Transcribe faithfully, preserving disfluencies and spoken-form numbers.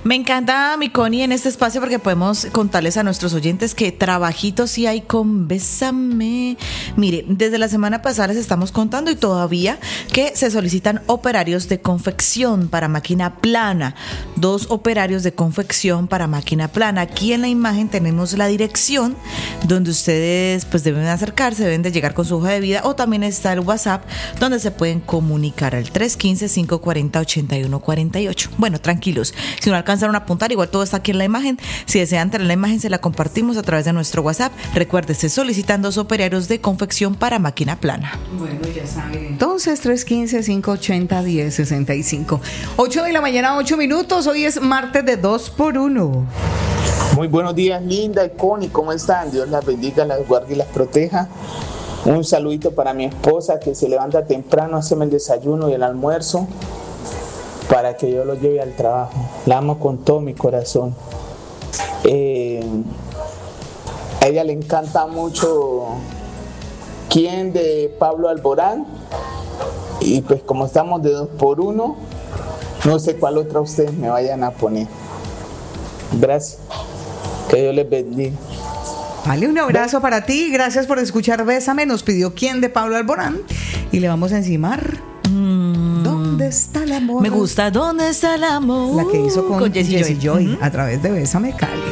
Me encanta, mi Connie, en este espacio porque podemos contarles a nuestros oyentes que trabajitos sí hay con Bésame. Mire, desde la semana pasada les estamos contando y todavía que se solicitan operarios de confección para máquina plana. Dos operarios de confección para máquina plana. Aquí en la imagen tenemos la dirección donde ustedes pues deben acercarse, deben de llegar con su hoja de vida, o también está el WhatsApp donde se pueden comunicar al tres uno cinco, cinco cuatro cero, ocho uno cuatro ocho. Bueno, tranquilos, si no alcanzaron a apuntar, igual todo está aquí en la imagen. Si desean tener la imagen, se la compartimos a través de nuestro WhatsApp. Recuerde, se solicitan dos operarios de confección para máquina plana. Bueno, ya saben. Entonces, tres uno cinco, cinco ocho cero, uno cero seis cinco. ocho de la mañana, ocho minutos. Hoy es martes de dos por uno. Muy buenos días, Linda y Connie, ¿cómo están? Dios las bendiga, las guarde y las proteja. Un saludito para mi esposa que se levanta temprano, hace el desayuno y el almuerzo para que yo lo lleve al trabajo. La amo con todo mi corazón. Eh, a ella le encanta mucho ¿Quién? De Pablo Alborán. Y pues como estamos de dos por uno, no sé cuál otra ustedes me vayan a poner. Gracias. Que Dios les bendiga. Vale, un abrazo para ti. Gracias por escuchar Bésame. Nos pidió ¿Quién? De Pablo Alborán. Y le vamos a encimar. Mm. ¿Dónde está el amor? Me gusta ¿Dónde está el amor? La que hizo con, con Jessie Joy, Joy. uh-huh. a través de Bésame Cali.